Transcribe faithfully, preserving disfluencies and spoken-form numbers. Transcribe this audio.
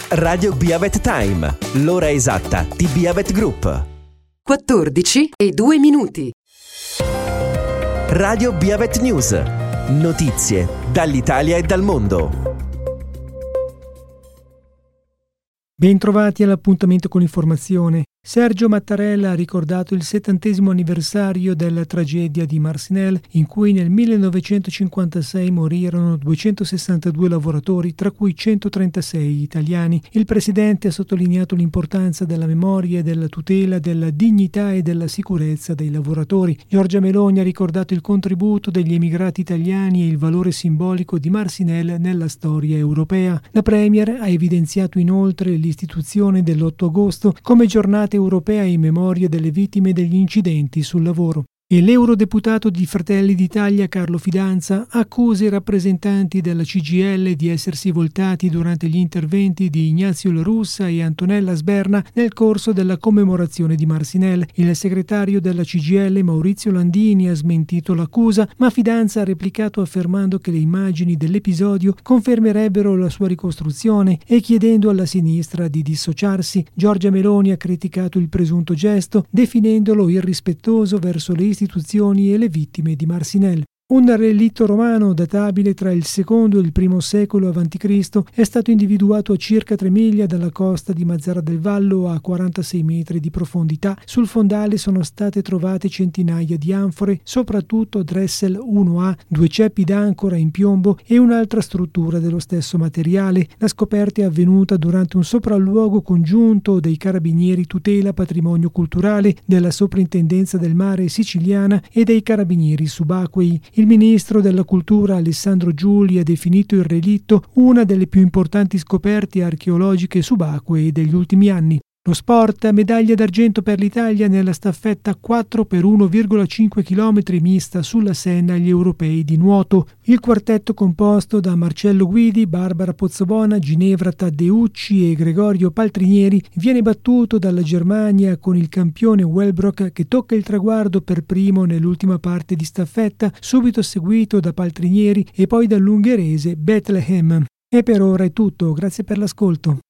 Radio Biavet Time, l'ora esatta di Biavet Group. quattordici e due minuti. Radio Biavet News. Notizie dall'Italia e dal mondo. Bentrovati all'appuntamento con l'informazione. Sergio Mattarella ha ricordato il settantesimo anniversario della tragedia di Marcinelle, in cui nel millenovecentocinquantasei morirono duecentosessantadue lavoratori, tra cui centotrentasei italiani. Il presidente ha sottolineato l'importanza della memoria e della tutela della dignità e della sicurezza dei lavoratori. Giorgia Meloni ha ricordato il contributo degli emigrati italiani e il valore simbolico di Marcinelle nella storia europea. La Premier ha evidenziato inoltre l'istituzione dell'otto agosto come giornata europea in memoria delle vittime degli incidenti sul lavoro. E l'eurodeputato di Fratelli d'Italia Carlo Fidanza accusa i rappresentanti della C G I L di essersi voltati durante gli interventi di Ignazio La Russa e Antonella Sberna nel corso della commemorazione di Marcinelle. Il segretario della C G I L Maurizio Landini ha smentito l'accusa, ma Fidanza ha replicato affermando che le immagini dell'episodio confermerebbero la sua ricostruzione e chiedendo alla sinistra di dissociarsi. Giorgia Meloni ha criticato il presunto gesto, definendolo irrispettoso verso le istituzioni e le vittime di Marcinelle. Un relitto romano databile tra il secondo e il primo secolo avanti Cristo è stato individuato a circa tre miglia dalla costa di Mazara del Vallo, a quarantasei metri di profondità. Sul fondale sono state trovate centinaia di anfore, soprattutto Dressel uno A, due ceppi d'ancora in piombo e un'altra struttura dello stesso materiale. La scoperta è avvenuta durante un sopralluogo congiunto dei Carabinieri Tutela Patrimonio Culturale, della Soprintendenza del Mare Siciliana e dei Carabinieri Subacquei. Il ministro della Cultura Alessandro Giuli ha definito il relitto una delle più importanti scoperte archeologiche subacquee degli ultimi anni. Lo sport, medaglia d'argento per l'Italia nella staffetta quattro per uno virgola cinque chilometri mista sulla Senna agli europei di nuoto. Il quartetto, composto da Marcello Guidi, Barbara Pozzobona, Ginevra Taddeucci e Gregorio Paltrinieri, viene battuto dalla Germania con il campione Wellbrock, che tocca il traguardo per primo nell'ultima parte di staffetta, subito seguito da Paltrinieri e poi dall'ungherese Bethlehem. E per ora è tutto, grazie per l'ascolto.